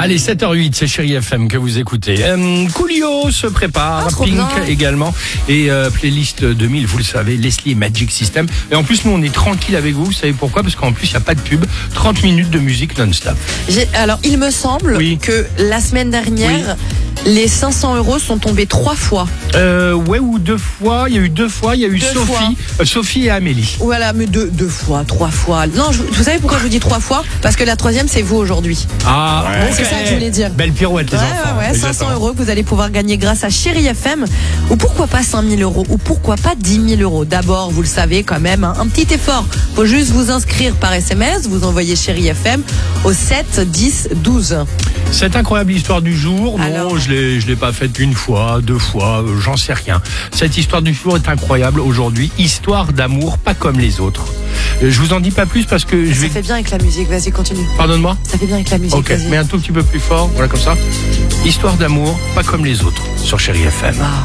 Allez, 7h08, c'est Chérie FM que vous écoutez. Coolio se prépare, trop Pink bien. également. Et playlist 2000, vous le savez, Leslie et Magic System. Et en plus, nous, on est tranquille avec vous. Vous savez pourquoi? Parce qu'en plus, il n'y a pas de pub. 30 minutes de musique non-stop. Alors, il me semble que la semaine dernière, les 500 € sont tombés 3 fois. Ouais, ou 2 fois. Il y a eu 2 fois. Il y a eu Deux Sophie, Sophie et Amélie. Voilà, mais 2 fois, 3 fois. Non, vous savez pourquoi je vous dis 3 fois? Parce que la troisième, c'est vous aujourd'hui. Ah, ouais. C'est ça que je voulais dire. Belle pirouette, les enfants. Ouais, 500 Exactement. € que vous allez pouvoir gagner grâce à Chérie FM. Ou pourquoi pas 5000 €? Ou pourquoi pas 10 000 €? D'abord, vous le savez quand même, un petit effort. Faut juste vous inscrire par SMS. Vous envoyez Chérie FM au 7 10 12. Cette incroyable histoire du jour, non, Alors je l'ai pas faite une fois, 2 fois, j'en sais rien. Cette histoire du jour est incroyable aujourd'hui. Histoire d'amour, pas comme les autres. Je vous en dis pas plus parce que je Ça vais... fait bien avec la musique. Vas-y, continue. Pardonne-moi? Ça fait bien avec la musique. Ok, vas-y. mais un tout petit peu plus fort, voilà comme ça. Histoire d'amour, pas comme les autres, sur Chérie FM. Ah.